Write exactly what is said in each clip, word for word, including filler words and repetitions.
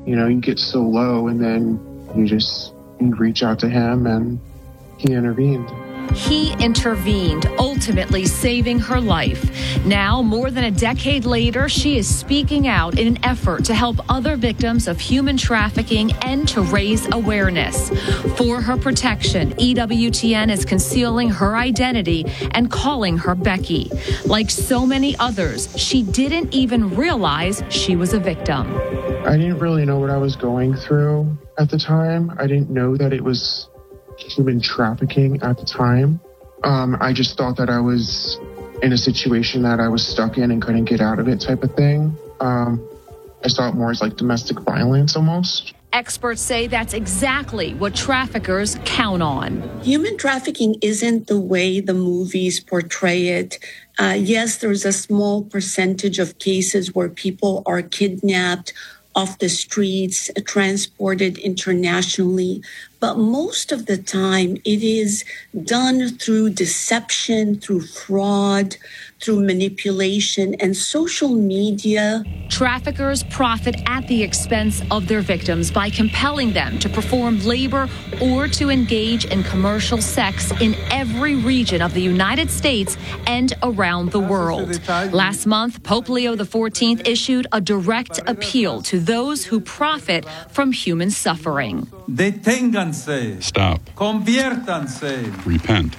you know, you get so low and then you just you reach out to him and he intervened. He intervened, ultimately saving her life. Now, more than a decade later, she is speaking out in an effort to help other victims of human trafficking and to raise awareness. For her protection, E W T N is concealing her identity and calling her Becky. Like so many others, she didn't even realize she was a victim. I didn't really know what I was going through at the time. I didn't know that it was human trafficking at the time. Um, I just thought that I was in a situation that I was stuck in and couldn't get out of it type of thing. Um, I saw it more as like domestic violence almost. Experts say that's exactly what traffickers count on. Human trafficking isn't the way the movies portray it. Uh, yes, there's a small percentage of cases where people are kidnapped off the streets, transported internationally. But most of the time, it is done through deception, through fraud, through manipulation and social media. Traffickers profit at the expense of their victims by compelling them to perform labor or to engage in commercial sex in every region of the United States and around the world. Last month, Pope Leo the fourteenth issued a direct appeal to those who profit from human suffering. Deténganse. Stop. Conviértanse. Repent.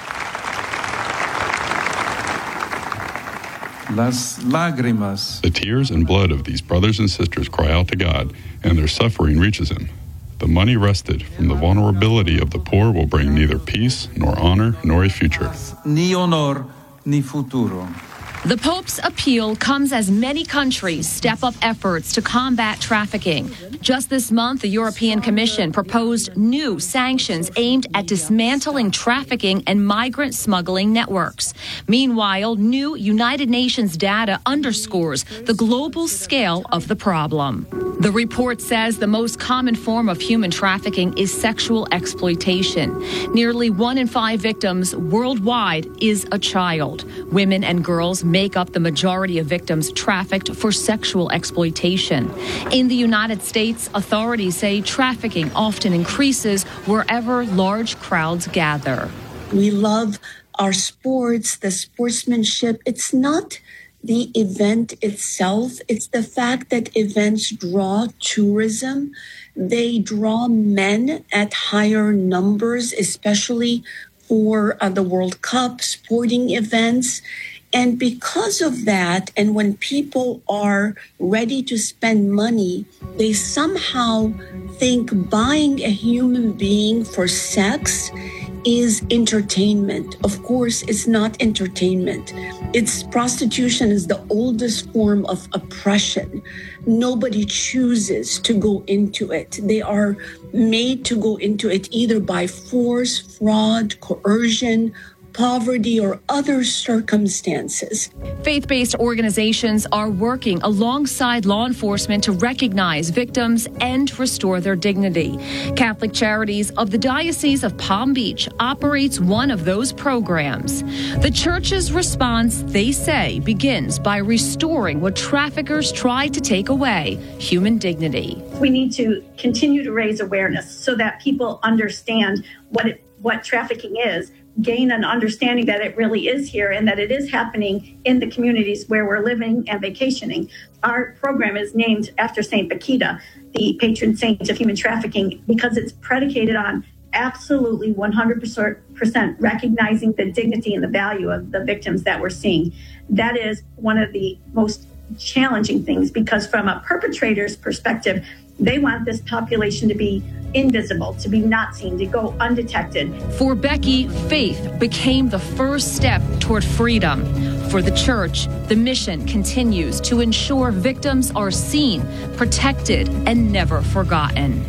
Las lágrimas. The tears and blood of these brothers and sisters cry out to God, and their suffering reaches him. The money wrested from the vulnerability of the poor will bring neither peace, nor honor, nor a future. Ni honor, ni futuro. The Pope's appeal comes as many countries step up efforts to combat trafficking. Just this month, the European Commission proposed new sanctions aimed at dismantling trafficking and migrant smuggling networks. Meanwhile, new United Nations data underscores the global scale of the problem. The report says the most common form of human trafficking is sexual exploitation. Nearly one in five victims worldwide is a child. Women and girls make up the majority of victims trafficked for sexual exploitation. In the United States, authorities say trafficking often increases wherever large crowds gather. We love our sports, the sportsmanship. It's not the event itself. It's the fact that events draw tourism. They draw men at higher numbers, especially for uh, the World Cup, sporting events. And because of that, and when people are ready to spend money, they somehow think buying a human being for sex is entertainment. Of course, it's not entertainment. It's prostitution is the oldest form of oppression. Nobody chooses to go into it. They are made to go into it either by force, fraud, coercion, poverty, or other circumstances. Faith-based organizations are working alongside law enforcement to recognize victims and restore their dignity. Catholic Charities of the Diocese of Palm Beach operates one of those programs. The church's response, they say, begins by restoring what traffickers tried to take away: human dignity. We need to continue to raise awareness so that people understand what it, what trafficking is, gain an understanding that it really is here and that it is happening in the communities where we're living and vacationing. Our program is named after Saint Bakita, the patron saint of human trafficking, because it's predicated on absolutely one hundred percent recognizing the dignity and the value of the victims that we're seeing. That is one of the most challenging things, because from a perpetrator's perspective, they want this population to be invisible, to be not seen, to go undetected. For Becky, faith became the first step toward freedom. For the church, the mission continues to ensure victims are seen, protected, and never forgotten.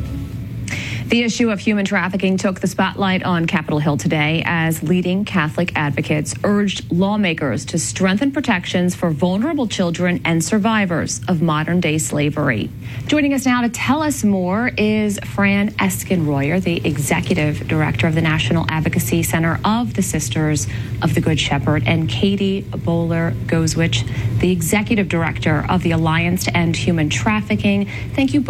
The issue of human trafficking took the spotlight on Capitol Hill today as leading Catholic advocates urged lawmakers to strengthen protections for vulnerable children and survivors of modern-day slavery. Joining us now to tell us more is Fran Esken-Royer, the Executive Director of the National Advocacy Center of the Sisters of the Good Shepherd, and Katie Bowler-Gozwich, the Executive Director of the Alliance to End Human Trafficking. Thank you